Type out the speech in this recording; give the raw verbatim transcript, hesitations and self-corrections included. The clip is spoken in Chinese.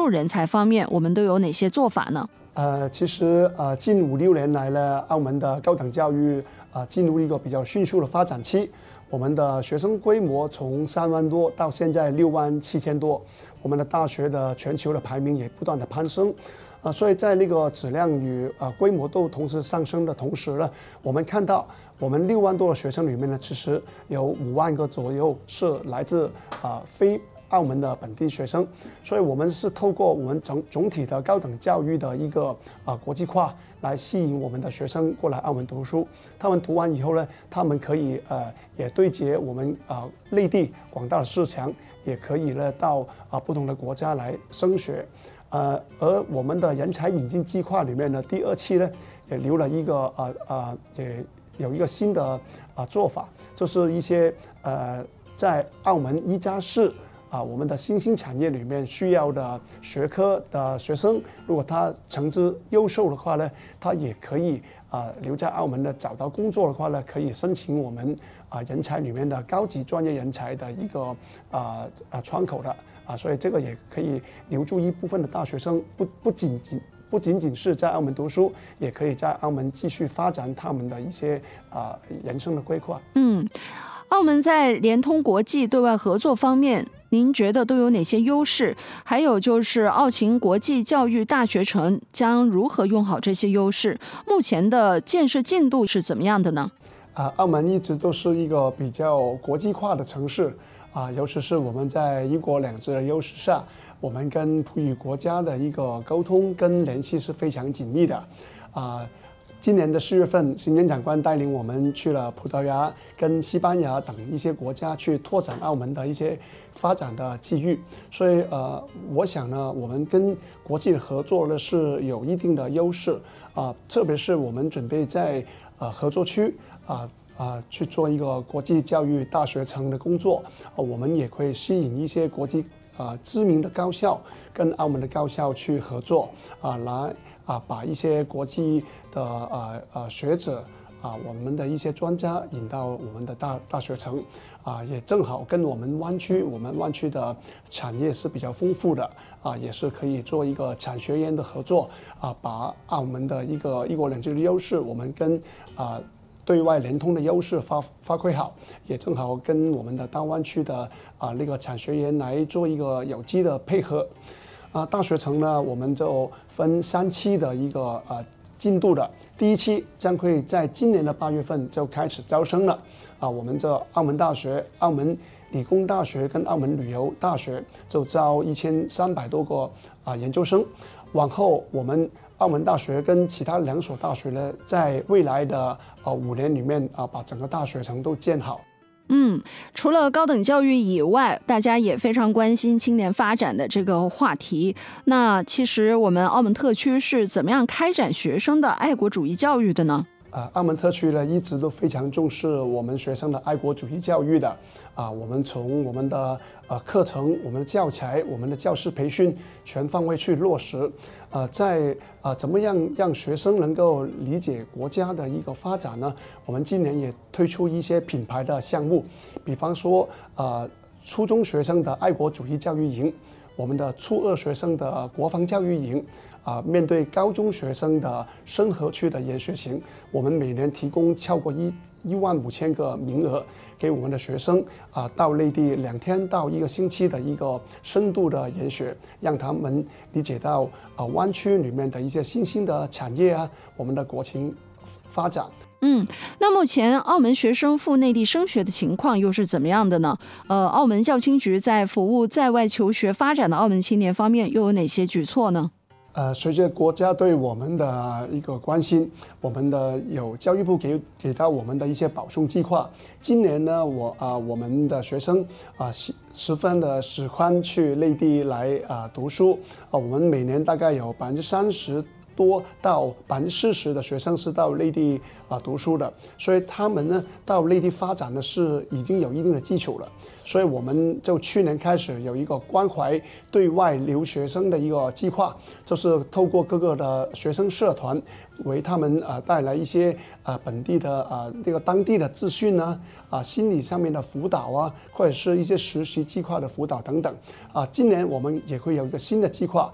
入人才方面，我们都有哪些做法呢？ 呃，其实呃，近五六年来呢，澳门的高等教育啊、呃、进入一个比较迅速的发展期。我们的学生规模从三万多到现在六万七千多，我们的大学的全球的排名也不断的攀升。啊、呃，所以在那个质量与呃规模都同时上升的同时呢，我们看到我们六万多的学生里面呢，其实有五万个左右是来自啊、呃、非澳门的本地学生，所以我们是透过我们总总体的高等教育的一个啊、呃、国际化来吸引我们的学生过来澳门读书。他们读完以后呢，他们可以呃也对接我们啊、呃、内地广大的市场，也可以呢到啊、呃、不同的国家来升学。呃，而我们的人才引进计划里面呢，第二期呢也留了一个呃呃也有一个新的啊、呃、做法，就是一些呃在澳门一加四。啊，我们的新兴产业里面需要的学科的学生，如果他成绩优秀的话呢，他也可以啊留在澳门呢，找到工作的话呢，可以申请我们啊人才里面的高级专业人才的一个啊啊窗口的啊，所以这个也可以留住一部分的大学生，不不仅仅不仅仅是在澳门读书，也可以在澳门继续发展他们的一些啊人生的规划。 嗯，澳门在联通国际对外合作方面，您觉得都有哪些优势？还有就是澳勤国际教育大学城将如何用好这些优势？目前的建设进度是怎么样的呢？ 啊，澳门一直都是一个比较国际化的城市啊，尤其是我们在一国两制的优势下，我们跟葡语国家的一个沟通跟联系是非常紧密的啊。今年的四月份，行政长官带领我们去了葡萄牙跟西班牙等一些国家去拓展澳门的一些发展的机遇，所以呃，我想呢，我们跟国际的合作呢是有一定的优势啊、呃，特别是我们准备在呃合作区啊。啊、呃，去做一个国际教育大学城的工作，呃，我们也会吸引一些国际啊、呃、知名的高校跟澳门的高校去合作啊、呃，来啊把一些国际的啊啊学者啊我们的一些专家引到我们的大大学城啊，也正好跟我们湾区我们湾区的产业是比较丰富的啊，也是可以做一个产学研的合作啊，把澳门的一个一国两制的优势，我们跟啊。对外联通的优势发发挥好，也正好跟我们的大湾区的啊那个产学研来做一个有机的配合。啊，大学城呢，我们就分三期的一个呃进度的。第一期将会在今年的八月份就开始招生了。啊，我们这澳门大学、澳门理工大学跟澳门旅游大学就招一千三百多个啊研究生。往后我们澳门大学跟其他两所大学呢，在未来的呃五年里面啊，把整个大学城都建好。 嗯，除了高等教育以外，大家也非常关心青年发展的这个话题。那其实我们澳门特区是怎么样开展学生的爱国主义教育的呢？ 啊，澳门特区呢一直都非常重视我们学生的爱国主义教育的啊，我们从我们的呃课程、我们的教材、我们的教师培训全方位去落实，呃，在啊怎么样让学生能够理解国家的一个发展呢？我们今年也推出一些品牌的项目，比方说呃初中学生的爱国主义教育营，我们的初二学生的国防教育营。啊，面对高中学生的深合区的研学型，我们每年提供超过一一万五千个名额给我们的学生啊，到内地两天到一个星期的一个深度的研学，让他们理解到啊湾区里面的一些新兴的产业啊，我们的国情发展。 嗯，那目前澳门学生赴内地升学的情况又是怎么样的呢？呃，澳门教青局在服务在外求学发展的澳门青年方面又有哪些举措呢？ 呃，随着国家对我们的一个关心，我们的有教育部给给到我们的一些保送计划。今年呢，我啊、呃、我们的学生啊十、呃、十分的喜欢去内地来啊、呃、读书啊、呃，我们每年大概有百分之三十。多到百分之四十的学生是到内地啊读书的，所以他们呢到内地发展呢是已经有一定的基础了。所以我们就去年开始有一个关怀对外留学生的一个计划，就是透过各个的学生社团，为他们啊带来一些啊本地的啊这个当地的资讯呢啊心理上面的辅导啊，或者是一些实习计划的辅导等等啊。今年我们也会有一个新的计划，